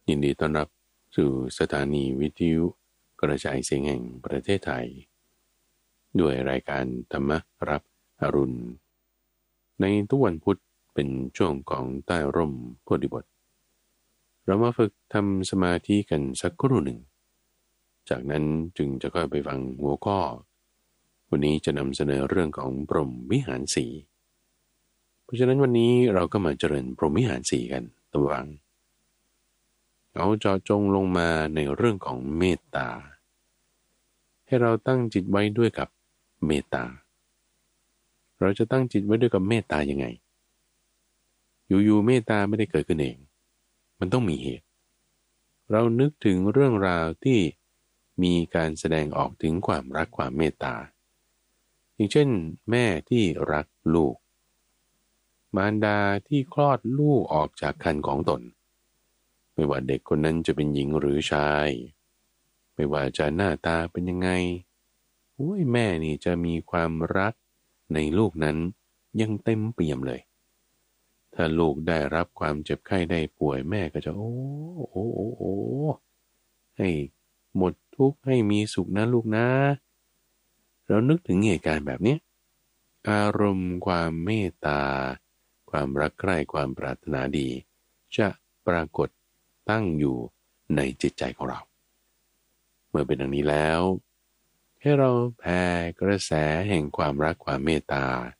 ยินดีต้อนรับสู่สถานีวิทยุกระจายเสียงแห่งประเทศไทยด้วยรายการธรรมรับอรุณในทุกวันพุธเป็นช่วงของใต้ร่มโพธิบทเรามาฝึกทำสมาธิกันสักครู่หนึ่งจากนั้นจึงจะค่อยไปฟังหัวข้อวันนี้จะนำเสนอเรื่องของพรหมวิหารสี่เพราะฉะนั้นวันนี้เราก็มาเจริญพรหมวิหารสี่กันตัววังเอาเจาะจงลงมาในเรื่องของเมตตาให้เราตั้งจิตไว้ด้วยกับเมตตาเราจะตั้งจิตไว้ด้วยกับเมตตายังไงอยู่ๆเมตตาไม่ได้เกิดขึ้นเองมันต้องมีเหตุเรานึกถึงเรื่องราวที่มีการแสดงออกถึงความรักความเมตตาอย่างเช่นแม่ที่รักลูกมารดาที่คลอดลูกออกจากครรภ์ของตนไม่ว่าเด็กคนนั้นจะเป็นหญิงหรือชายไม่ว่าจะหน้าตาเป็นยังไงแม่นี่จะมีความรักในลูกนั้นยังเต็มเปี่ยมเลยถ้าลูกได้รับความเจ็บไข้ได้ป่วยแม่ก็จะโอ้ให้หมดทุกข์ให้มีสุขนะลูกนะเรานึกถึงเหตุการณ์แบบนี้อารมณ์ความเมตตาความรักใคร่ความปรารถนาดีจะปรากฏตั้งอยู่ในจิตใจของเราเมื่อเป็นดังนี้แล้วให้เราแผ่กระแสแห่งความรักความเมตตา